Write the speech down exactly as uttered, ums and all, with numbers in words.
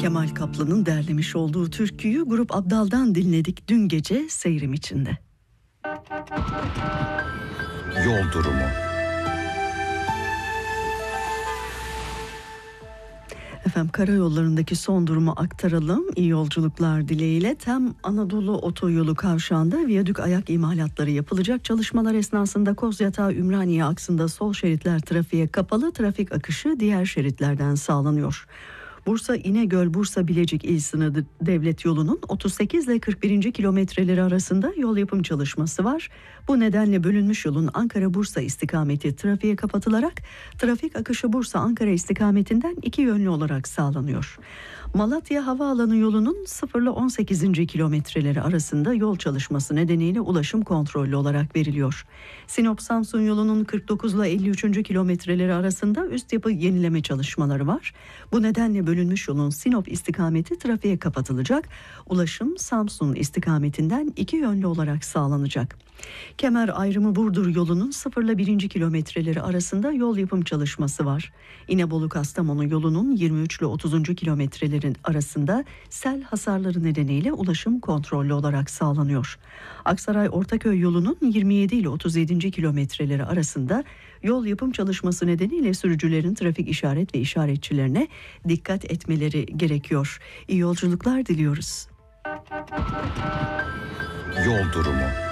Kemal Kaplan'ın derlemiş olduğu türküyü Grup Abdal'dan dinledik dün gece Seyrim içinde. Yol durumu. Efendim karayollarındaki son durumu aktaralım. İyi yolculuklar dileğiyle. Tem Anadolu Otoyolu kavşağında viyadük ayak imalatları yapılacak. Çalışmalar esnasında Kozyatağı Ümraniye aksında sol şeritler trafiğe kapalı. Trafik akışı diğer şeritlerden sağlanıyor. Bursa İnegöl Bursa Bilecik İl Sınırı Devlet Yolu'nun otuz sekiz ile kırk birinci kilometreleri arasında yol yapım çalışması var. Bu nedenle bölünmüş yolun Ankara Bursa istikameti trafiğe kapatılarak trafik akışı Bursa Ankara istikametinden iki yönlü olarak sağlanıyor. Malatya Havaalanı yolunun sıfır ile on sekizinci kilometreleri arasında yol çalışması nedeniyle ulaşım kontrollü olarak veriliyor. Sinop Samsun yolunun kırk dokuz ile elli üçüncü kilometreleri arasında üst yapı yenileme çalışmaları var. Bu nedenle bölünmüş yolun Sinop istikameti trafiğe kapatılacak. Ulaşım Samsun istikametinden iki yönlü olarak sağlanacak. Kemer ayrımı Burdur yolunun sıfır ile birinci kilometreleri arasında yol yapım çalışması var. İnebolu Kastamonu yolunun yirmi üç ile otuzuncu kilometrelerin arasında sel hasarları nedeniyle ulaşım kontrollü olarak sağlanıyor. Aksaray Ortaköy yolunun yirmi yedi ile otuz yedinci kilometreleri arasında yol yapım çalışması nedeniyle sürücülerin trafik işaret ve işaretçilerine dikkat etmeleri gerekiyor. İyi yolculuklar diliyoruz. Yol durumu.